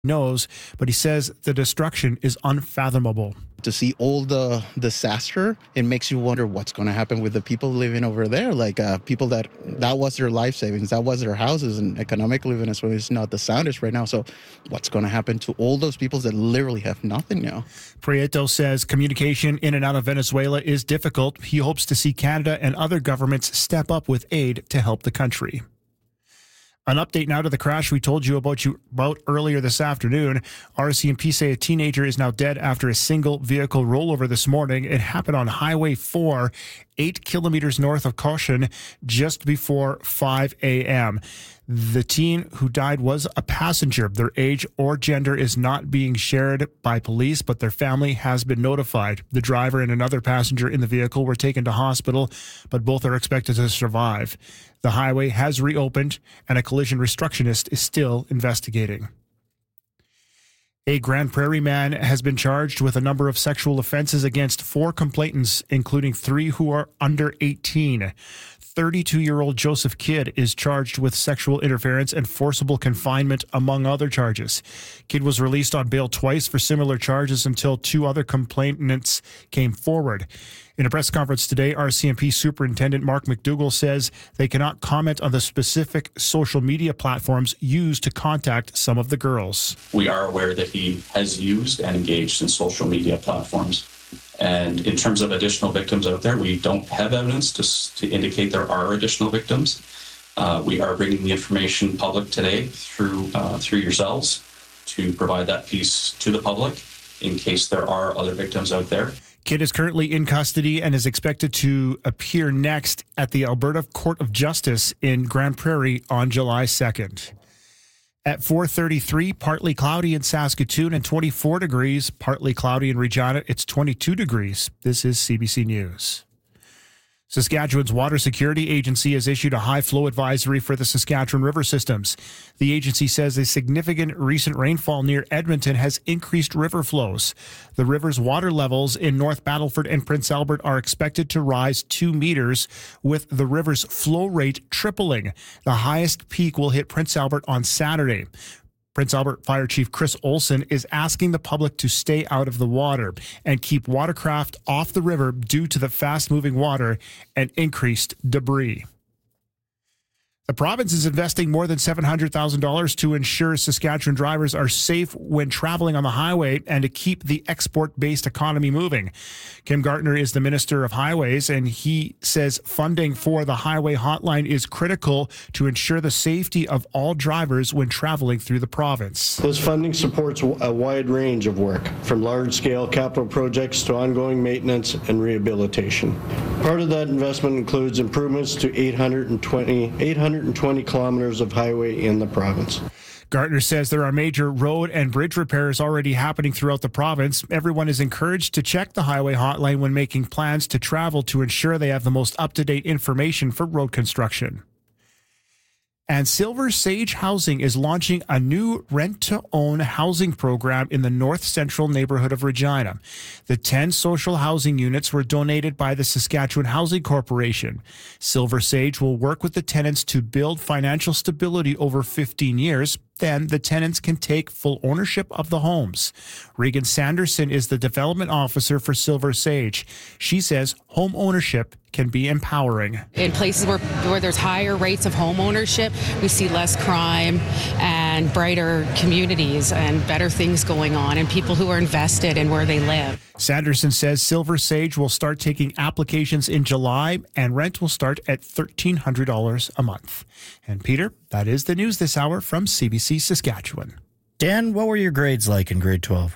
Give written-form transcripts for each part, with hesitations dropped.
knows, but he says the destruction is unfathomable. To see all the disaster, it makes you wonder what's going to happen with the people living over there. Like people that was their life savings, that was their houses, and economically Venezuela is not the soundest right now. So what's going to happen to all those people that literally have nothing now? Prieto says communication in and out of Venezuela is difficult. He hopes to see Canada and other governments step up with aid to help the country. An update now to the crash we told you about earlier this afternoon. RCMP say a teenager is now dead after a single vehicle rollover this morning. It happened on Highway 4, 8 kilometers north of Cochin, just before 5 a.m. The teen who died was a passenger. Their age or gender is not being shared by police, but their family has been notified. The driver and another passenger in the vehicle were taken to hospital, but both are expected to survive. The highway has reopened, and a collision restructionist is still investigating. A Grand Prairie man has been charged with a number of sexual offenses against 4 complainants, including 3 who are under 18. 32-year-old Joseph Kidd is charged with sexual interference and forcible confinement, among other charges. Kidd was released on bail twice for similar charges until 2 other complainants came forward. In a press conference today, RCMP Superintendent Mark McDougall says they cannot comment on the specific social media platforms used to contact some of the girls. We are aware that he has used and engaged in social media platforms. And in terms of additional victims out there, we don't have evidence to indicate there are additional victims. We are bringing the information public today through yourselves to provide that piece to the public in case there are other victims out there. Kidd is currently in custody and is expected to appear next at the Alberta Court of Justice in Grand Prairie on July 2nd. At 4:33, partly cloudy in Saskatoon and 24 degrees. Partly cloudy in Regina, it's 22 degrees. This is CBC News. Saskatchewan's Water Security Agency has issued a high flow advisory for the Saskatchewan river systems. The agency says a significant recent rainfall near Edmonton has increased river flows. The river's water levels in North Battleford and Prince Albert are expected to rise 2 meters, with the river's flow rate tripling. The highest peak will hit Prince Albert on Saturday. Prince Albert Fire Chief Chris Olson is asking the public to stay out of the water and keep watercraft off the river due to the fast-moving water and increased debris. The province is investing more than $700,000 to ensure Saskatchewan drivers are safe when traveling on the highway and to keep the export-based economy moving. Kim Gartner is the Minister of Highways, and he says funding for the highway hotline is critical to ensure the safety of all drivers when traveling through the province. This funding supports a wide range of work, from large-scale capital projects to ongoing maintenance and rehabilitation. Part of that investment includes improvements to 820 kilometers of highway in the province. Gartner says there are major road and bridge repairs already happening throughout the province. Everyone is encouraged to check the highway hotline when making plans to travel to ensure they have the most up-to-date information for road construction. And Silver Sage Housing is launching a new rent-to-own housing program in the north central neighborhood of Regina. The 10 social housing units were donated by the Saskatchewan Housing Corporation. Silver Sage will work with the tenants to build financial stability over 15 years. Then the tenants can take full ownership of the homes. Regan Sanderson is the development officer for Silver Sage. She says home ownership can be empowering. In places where there's higher rates of home ownership, we see less crime and brighter communities and better things going on and people who are invested in where they live. Sanderson says Silver Sage will start taking applications in July and rent will start at $1,300 a month. And Peter, that is the news this hour from CBC Saskatchewan. Dan, what were your grades like in grade 12?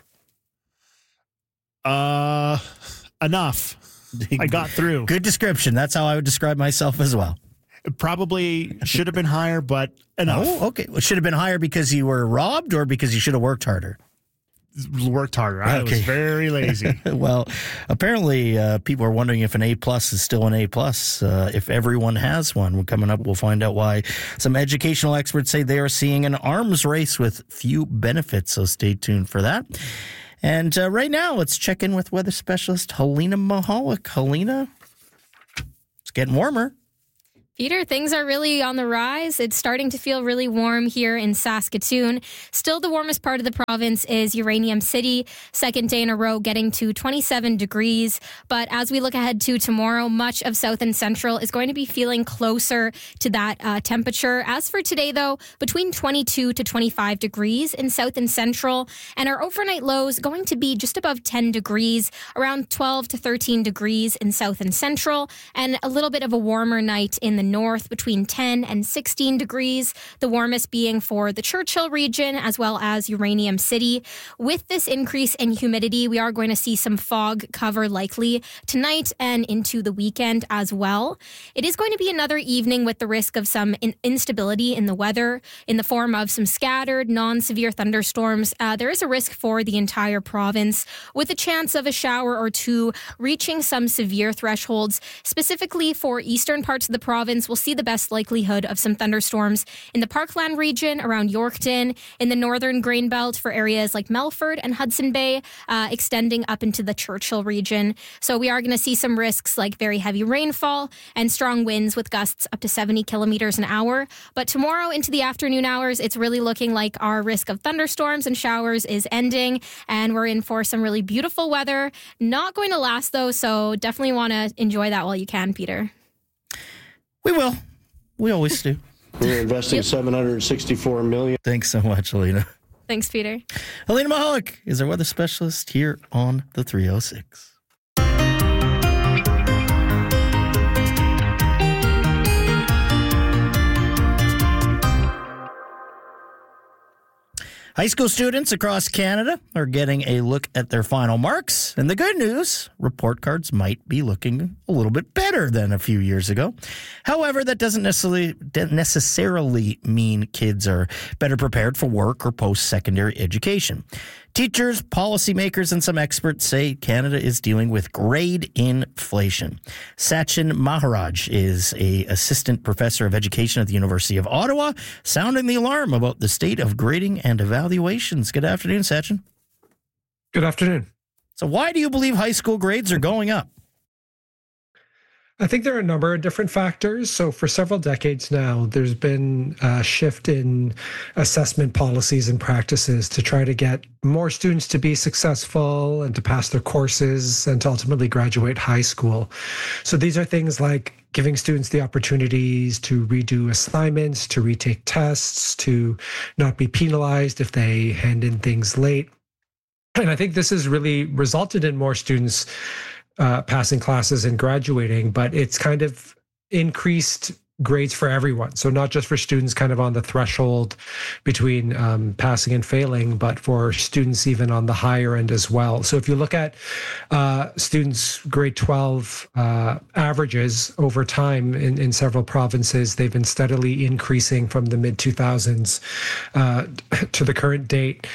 Enough. I got through. Good description. That's how I would describe myself as well. It probably should have been higher, but enough. Oh, okay. Well, should have been higher because you were robbed or because you should have worked harder? Worked harder. I was very lazy. Well, apparently people are wondering if an A-plus is still an A-plus. If everyone has one. Coming up, we'll find out why. Some educational experts say they are seeing an arms race with few benefits, so stay tuned for that. And right now, let's check in with weather specialist Helena Mahalik. Helena, it's getting warmer. Peter, things are really on the rise. It's starting to feel really warm here in Saskatoon. Still, the warmest part of the province is Uranium City, second day in a row getting to 27 degrees. But as we look ahead to tomorrow, much of South and Central is going to be feeling closer to that temperature. As for today, though, between 22 to 25 degrees in South and Central, and our overnight lows going to be just above 10 degrees, around 12 to 13 degrees in South and Central, and a little bit of a warmer night in the north between 10 and 16 degrees, the warmest being for the Churchill region as well as Uranium City. With this increase in humidity, we are going to see some fog cover likely tonight and into the weekend as well. It is going to be another evening with the risk of some instability in the weather in the form of some scattered, non-severe thunderstorms. There is a risk for the entire province with a chance of a shower or two reaching some severe thresholds, specifically for eastern parts of the province. We'll see the best likelihood of some thunderstorms in the Parkland region around Yorkton, in the northern grain belt for areas like Melford and Hudson Bay, extending up into the Churchill region. So we are going to see some risks like very heavy rainfall and strong winds with gusts up to 70 kilometers an hour. But tomorrow into the afternoon hours, it's really looking like our risk of thunderstorms and showers is ending, and we're in for some really beautiful weather. Not going to last though, so definitely want to enjoy that while you can, Peter. We will. We always do. We're investing $764 million. Thanks so much, Alina. Thanks, Peter. Alina Mahalik is our weather specialist here on the 306. High school students across Canada are getting a look at their final marks. And the good news, report cards might be looking a little bit better than a few years ago. However, that doesn't necessarily mean kids are better prepared for work or post-secondary education. Teachers, policymakers, and some experts say Canada is dealing with grade inflation. Sachin Maharaj is an assistant professor of education at the University of Ottawa, sounding the alarm about the state of grading and evaluations. Good afternoon, Sachin. Good afternoon. So why do you believe high school grades are going up? I think there are a number of different factors. So for several decades now, there's been a shift in assessment policies and practices to try to get more students to be successful and to pass their courses and to ultimately graduate high school. So these are things like giving students the opportunities to redo assignments, to retake tests, to not be penalized if they hand in things late. And I think this has really resulted in more students passing classes and graduating, but it's kind of increased grades for everyone. So not just for students kind of on the threshold between passing and failing, but for students even on the higher end as well. So if you look at students' grade 12 averages over time in several provinces, they've been steadily increasing from the mid-2000s to the current date.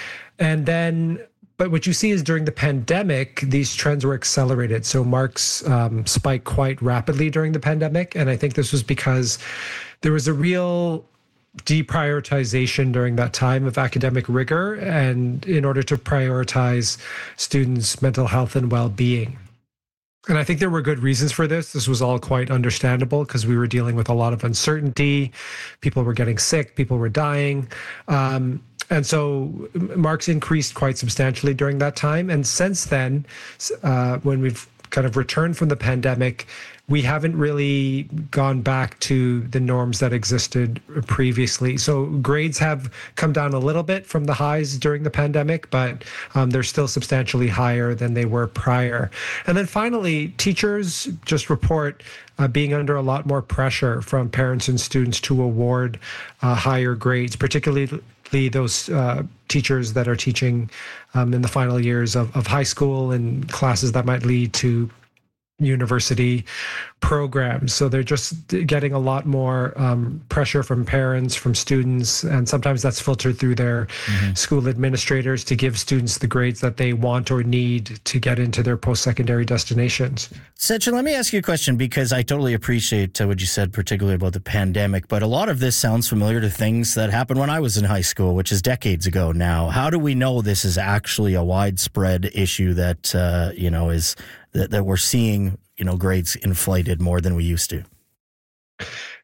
But what you see is during the pandemic, these trends were accelerated. So marks spiked quite rapidly during the pandemic. And I think this was because there was a real deprioritization during that time of academic rigor and in order to prioritize students' mental health and well-being. And I think there were good reasons for this. This was all quite understandable because we were dealing with a lot of uncertainty. People were getting sick, people were dying. And so marks increased quite substantially during that time. And since then, when we've kind of returned from the pandemic, we haven't really gone back to the norms that existed previously. So grades have come down a little bit from the highs during the pandemic, but they're still substantially higher than they were prior. And then finally, teachers just report being under a lot more pressure from parents and students to award higher grades, particularly those teachers that are teaching in the final years of high school and classes that might lead to university programs. So they're just getting a lot more pressure from parents, from students, and sometimes that's filtered through their school administrators to give students the grades that they want or need to get into their post-secondary destinations. Sachin, let me ask you a question because I totally appreciate what you said, particularly about the pandemic, but a lot of this sounds familiar to things that happened when I was in high school, which is decades ago now. How do we know this is actually a widespread issue that, is that we're seeing, grades inflated more than we used to?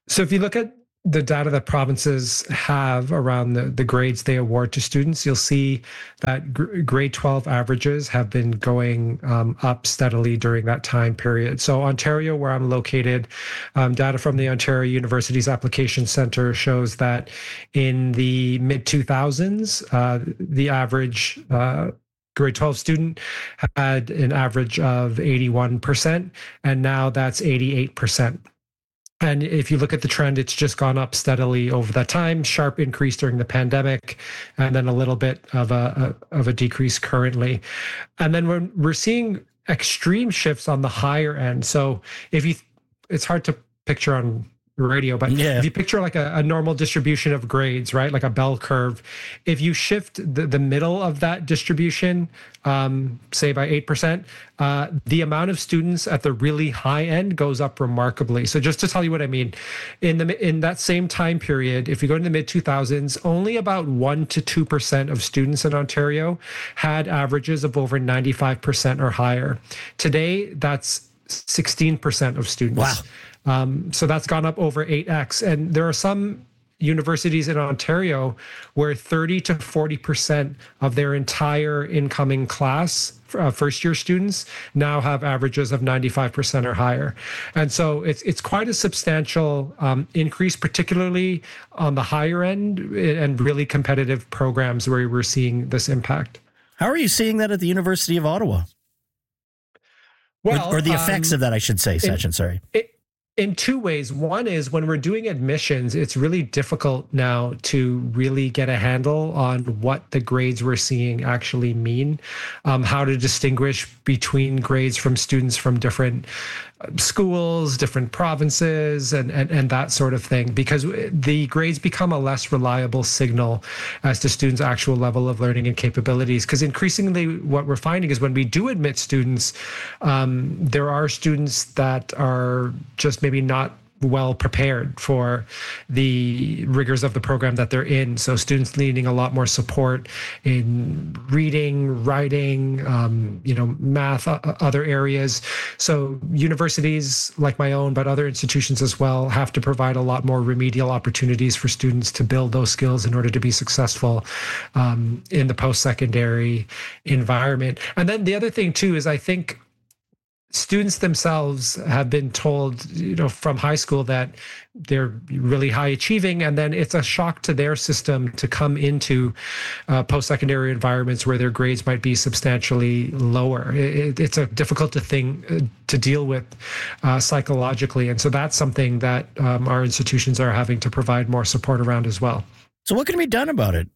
So if you look at the data that provinces have around the grades they award to students, you'll see that grade 12 averages have been going up steadily during that time period. So Ontario, where I'm located, data from the Ontario Universities Application Centre shows that in the mid-2000s, the average grade 12 student had an average of 81%, and now that's 88%. And if you look at the trend, it's just gone up steadily over that time. Sharp increase during the pandemic, and then a little bit of a decrease currently. And then we're seeing extreme shifts on the higher end. So it's hard to picture on radio, but if you picture like a normal distribution of grades, right, like a bell curve, if you shift the middle of that distribution, say by 8%, the amount of students at the really high end goes up remarkably. So just to tell you what I mean, in that same time period, if you go to the mid 2000s, only about 1% to 2% of students in Ontario had averages of over 95% or higher. Today, that's 16% of students. Wow. So that's gone up over 8x. And there are some universities in Ontario where 30 to 40% of their entire incoming class, first year students, now have averages of 95% or higher. And so it's quite a substantial increase, particularly on the higher end and really competitive programs where we're seeing this impact. How are you seeing that at the University of Ottawa? Well, or the effects of that, I should say, Sachin, sorry. In two ways. One is when we're doing admissions, it's really difficult now to really get a handle on what the grades we're seeing actually mean, how to distinguish between grades from students from different schools, different provinces, and that sort of thing, because the grades become a less reliable signal as to students' actual level of learning and capabilities. Because increasingly what we're finding is when we do admit students, there are students that are just maybe not well prepared for the rigors of the program that they're in. So students needing a lot more support in reading, writing, math, other areas. So universities like my own, but other institutions as well, have to provide a lot more remedial opportunities for students to build those skills in order to be successful in the post-secondary environment. And then the other thing too is I think students themselves have been told, from high school that they're really high achieving, and then it's a shock to their system to come into post-secondary environments where their grades might be substantially lower. It's a difficult thing to deal with psychologically, and so that's something that our institutions are having to provide more support around as well. So what can be done about it?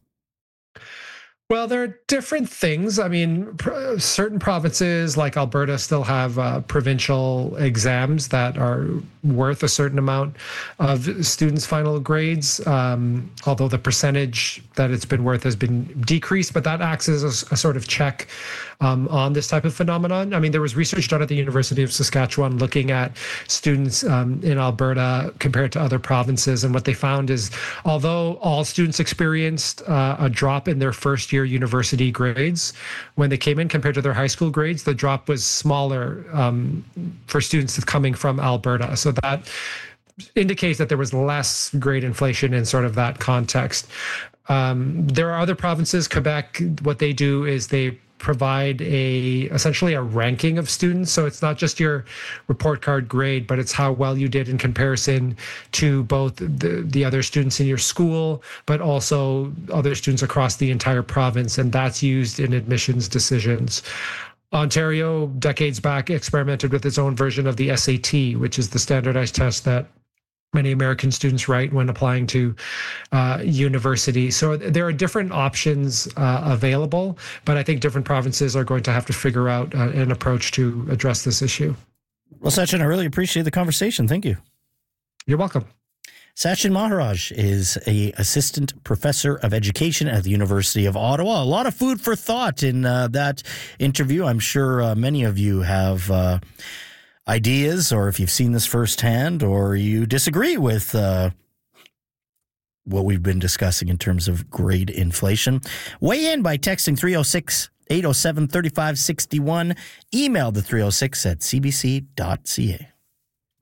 Well, there are different things. I mean, certain provinces like Alberta still have provincial exams that are worth a certain amount of students' final grades, although the percentage that it's been worth has been decreased, but that acts as a sort of check on this type of phenomenon. I mean, there was research done at the University of Saskatchewan looking at students in Alberta compared to other provinces, and what they found is although all students experienced a drop in their first year university grades when they came in compared to their high school grades, the drop was smaller for students coming from Alberta. So that indicates that there was less grade inflation in sort of that context. There are other provinces, Quebec, what they do is they provide essentially a ranking of students. So it's not just your report card grade, but it's how well you did in comparison to both the other students in your school, but also other students across the entire province. And that's used in admissions decisions. Ontario, decades back, experimented with its own version of the SAT, which is the standardized test that many American students write when applying to university. So there are different options available, but I think different provinces are going to have to figure out an approach to address this issue. Well, Sachin, I really appreciate the conversation. Thank you. You're welcome. Sachin Maharaj is an assistant professor of education at the University of Ottawa. A lot of food for thought in that interview. I'm sure many of you have ideas, or if you've seen this firsthand, or you disagree with what we've been discussing in terms of grade inflation. Weigh in by texting 306-807-3561. Email the 306 at cbc.ca.